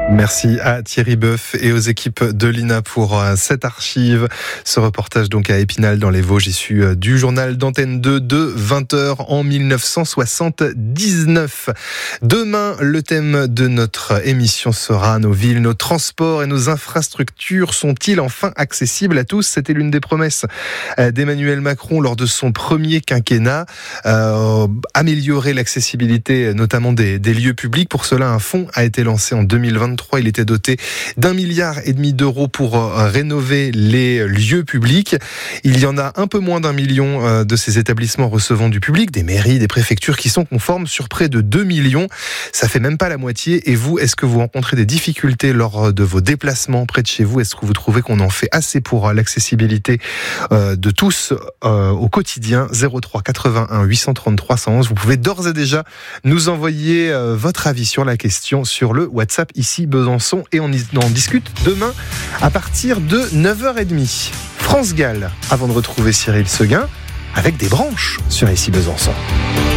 Merci à Thierry Boeuf et aux équipes de l'INA pour cette archive. Ce reportage donc à Épinal dans les Vosges, issu du journal d'Antenne 2 de 20h en 1979. Demain, le thème de notre émission sera nos villes, nos transports et nos infrastructures sont-ils enfin accessibles à tous ? C'était l'une des promesses d'Emmanuel Macron lors de son premier quinquennat. Améliorer l'accessibilité notamment des lieux publics. Pour cela, un fonds a été lancé en 2023. Il était doté d'1,5 milliard d'euros pour rénover les lieux publics. Il y en a un peu moins d'1 million de ces établissements recevant du public, des mairies, des préfectures qui sont conformes sur près de 2 millions. Ça fait même pas la moitié. Et vous, est-ce que vous rencontrez des difficultés lors de vos déplacements près de chez vous ? Est-ce que vous trouvez qu'on en fait assez pour l'accessibilité de tous au quotidien ? 03 81 833 111. Vous pouvez d'ores et déjà nous envoyer votre avis sur la question sur le WhatsApp ici Besançon et on en discute demain à partir de 9h30. France Gall, avant de retrouver Cyril Seguin avec des branches sur ici Besançon.